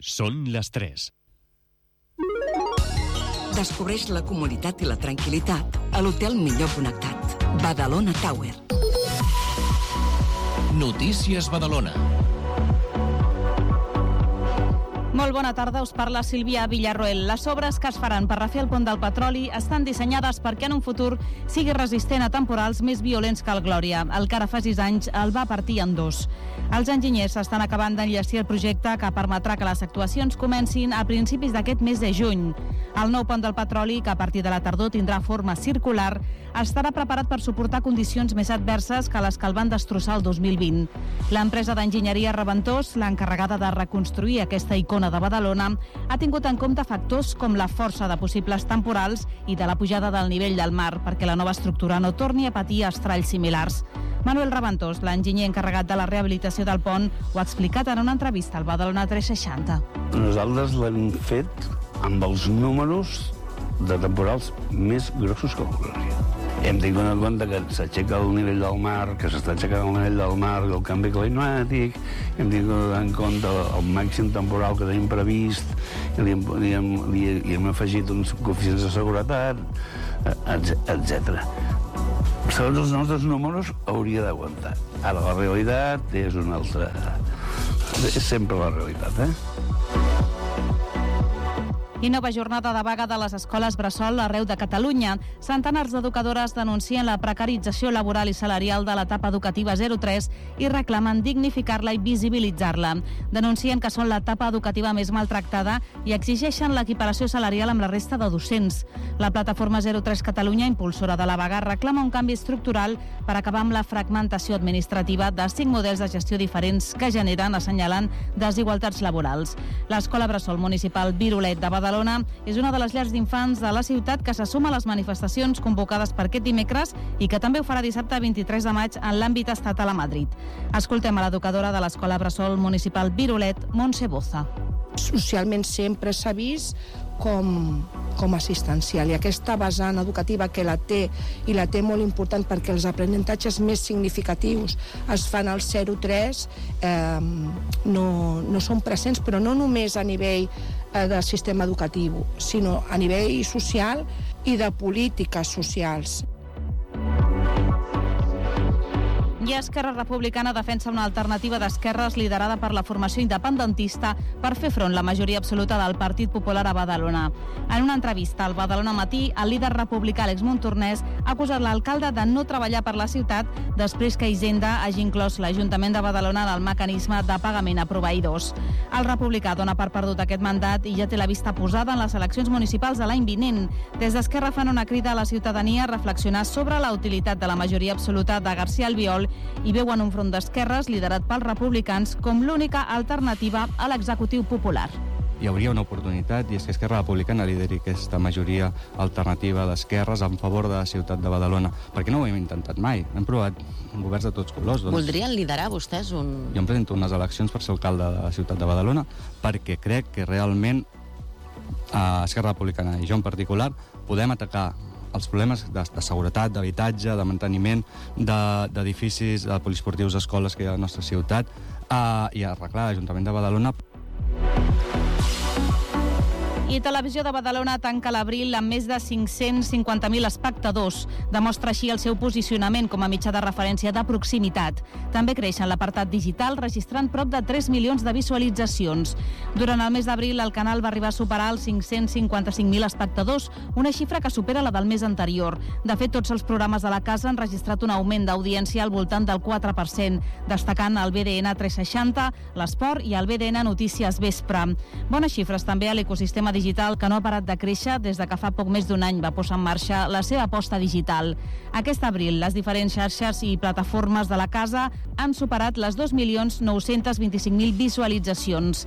Són les 3. Descobreix la comoditat i la tranquil·litat a l'hotel millor connectat. Badalona Tower. Notícies Badalona. Molt bona tarda, us parla Sílvia Villarroel. Les obres que es faran per refer el pont del Petroli estan dissenyades perquè en un futur sigui resistent a temporals més violents que el Glòria. El que ara fa 6 anys el va partir en 2. Els enginyers estan acabant d'enllestir el projecte que permetrà que les actuacions comencin a principis d'aquest mes de juny. El nou pont del Petroli, que a partir de la tardor tindrà forma circular, estarà preparat per suportar condicions més adverses que les que el van destrossar el 2020. L'empresa d'enginyeria Reventós, l'encarregada de reconstruir aquesta icona de Badalona, ha tingut en compte factors com la força de possibles temporals i de la pujada del nivell del mar, perquè la nova estructura no torni a patir estralls similars. Manuel Reventós, l'enginyer encarregat de la rehabilitació del pont, ho ha explicat en una entrevista al Badalona 360. Nosaltres l'hem fet amb els números de temporals més grossos que el Glòria. Hem tingut en compte que s'aixeca el nivell del mar, que s'està aixecant el nivell del mar, el canvi climàtic, hem tingut en compte el màxim temporal que tenim previst, i hem afegit uns coeficients de seguretat, etc. Segons els nostres números hauria d'aguantar. Ara la realitat és una altra... És sempre la realitat, I nova jornada de vaga de les escoles bressol arreu de Catalunya. Centenars d'educadores denuncien la precarització laboral i salarial de l'etapa educativa 0-3 i reclamen dignificar-la i visibilitzar-la. Denuncien que són l'etapa educativa més maltractada i exigeixen l'equiparació salarial amb la resta de docents. La plataforma 0-3 Catalunya, impulsora de la vaga, reclama un canvi estructural per acabar amb la fragmentació administrativa de 5 models de gestió diferents que generen, assenyalen, desigualtats laborals. L'Escola Bressol Municipal Virolet de Badalona és una de les llars d'infants de la ciutat que se suma a les manifestacions convocades per aquest dimecres i que també ho farà dissabte 23 de maig en l'àmbit estatal a Madrid. Escoltem a l'educadora de l'Escola Bressol Municipal Virolet, Montse Boza. Socialment sempre s'ha vist com assistencial, i aquesta vessant educativa que la té molt important perquè els aprenentatges més significatius es fan al 0-3 no són presents, però no només a nivell del sistema educatiu, sinó a nivell social i de polítiques socials. I Esquerra Republicana defensa una alternativa d'esquerres liderada per la formació independentista per fer front la majoria absoluta del Partit Popular a Badalona. En una entrevista al Badalona Matí, el líder republicà Àlex Montornès ha acusat l'alcalde de no treballar per la ciutat després que Hisenda hagi inclòs l'Ajuntament de Badalona en el mecanisme de pagament a proveïdors. El republicà dona per perdut aquest mandat i ja té la vista posada en les eleccions municipals de l'any vinent. Des d'Esquerra fan una crida a la ciutadania a reflexionar sobre la utilitat de la majoria absoluta de García Albiol i veuen un front d'esquerres liderat pels republicans com l'única alternativa a l'executiu popular. Hi hauria una oportunitat, i és que Esquerra Republicana lideri aquesta majoria alternativa d'esquerres en favor de la ciutat de Badalona, perquè no ho hem intentat mai. Hem provat governs de tots colors. Voldrien liderar vostès un... Jo em presento unes eleccions per ser alcalde de la ciutat de Badalona perquè crec que realment Esquerra Republicana i jo en particular podem atacar els problemes de seguretat, d'habitatge, de manteniment d'edificis, de poliesportius, escoles que hi ha a la nostra ciutat i arreglar l'Ajuntament de Badalona. I Televisió de Badalona tanca l'abril amb més de 550.000 espectadors. Demostra així el seu posicionament com a mitjà de referència de proximitat. També creix en l'apartat digital, registrant prop de 3 milions de visualitzacions. Durant el mes d'abril, el canal va arribar a superar els 555.000 espectadors, una xifra que supera la del mes anterior. De fet, tots els programes de la casa han registrat un augment d'audiència al voltant del 4%, destacant el BDN 360, l'Esport i el BDN Notícies Vespre. Bones xifres també a l'ecosistema digital, que no ha parat de créixer des de que fa poc més d'un any va posar en marxa la seva aposta digital. Aquest abril, les diferents xarxes i plataformes de la casa han superat les 2.925.000 visualitzacions.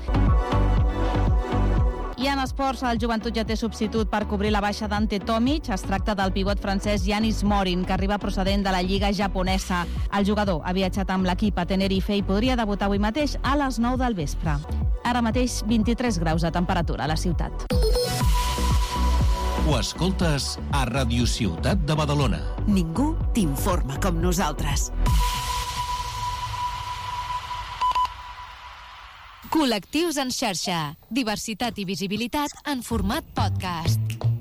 I en esports, el Joventut ja té substitut per cobrir la baixa d'Ante Tomic. Es tracta del pivot francès Yanis Morin, que arriba procedent de la Lliga japonesa. El jugador ha viatjat amb l'equip a Tenerife i podria debutar avui mateix a les 9 del vespre. Ara mateix 23 graus de temperatura a la ciutat. Ho escoltes a Radio Ciutat de Badalona. Ningú t'informa com nosaltres. Col·lectius en xarxa. Diversitat i visibilitat en format podcast.